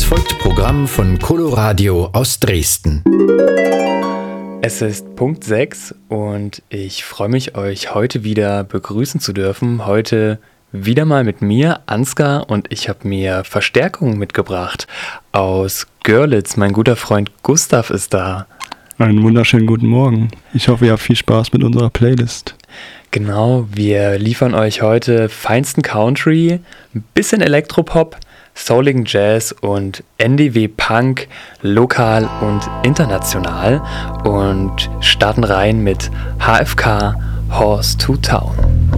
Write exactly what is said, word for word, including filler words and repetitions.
folgt Programm von Coloradio aus Dresden. Es ist Punkt sechs und ich freue mich, euch heute wieder begrüßen zu dürfen. Heute wieder mal mit mir, Ansgar, und ich habe mir Verstärkung mitgebracht aus Görlitz. Mein guter Freund Gustav ist da. Einen wunderschönen guten Morgen. Ich hoffe, ihr habt viel Spaß mit unserer Playlist. Genau, wir liefern euch heute feinsten Country, ein bisschen Elektropop, souligen Jazz und N D W Punk, lokal und international, und starten rein mit H F K Horse to Town.